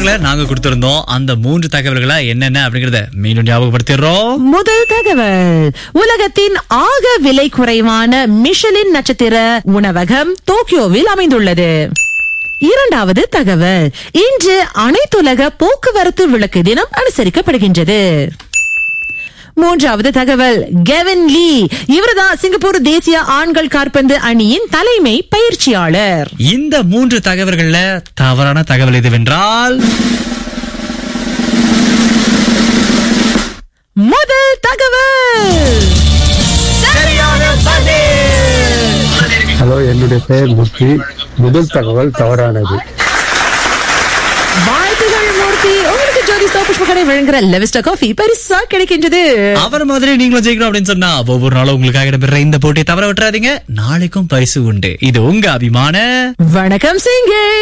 தகவல்களை நாங்க கொடுத்திருந்தோம். அந்த 3 தகவல்களா என்னென்ன அப்படிங்கறத மீண்டும் ஞாபகப்படுத்திடுறோம். முதல் தகவல், உலகத்தின் ஆக விலை குறைவான மிஷலின் நட்சத்திர உணவகம் டோக்கியோவில் அமைந்துள்ளது. இரண்டாவது தகவல், இன்று அனைத்துலக போக்குவரத்து விளக்கு தினம் அனுசரிக்கப்படுகின்றது. மூன்றாவது தகவல், கெவின் லீ, இவர்தான் சிங்கப்பூர் தேசிய ஆண்கள் காற்பந்து அணியின் தலைமை பயிற்சியாளர். இந்த 3 தகவல்கள்ல தவறான தகவல் எதுவென்றால் முதல் தகவல். ஹலோ, என்னுடைய பெயர் மூர்த்தி. முதல் தகவல் தவறானது. வாழ்த்துகள் மூர்த்தி, உங்களுக்கு ஜோதி புஷ்ப கடை வழங்குற லெவிஸ்டா காஃபி பரிசா கிடைக்கின்றது. அவர் மாதிரி நீங்களும் ஜெயிக்கணும் அப்படின்னு சொன்னா ஒவ்வொரு நாளும் உங்களுக்காக இடம்பெற இந்த போட்டியை தவற விட்டுறாதீங்க. நாளைக்கும் பரிசு உண்டு. இது உங்க அபிமான வணக்கம் சிங்கே.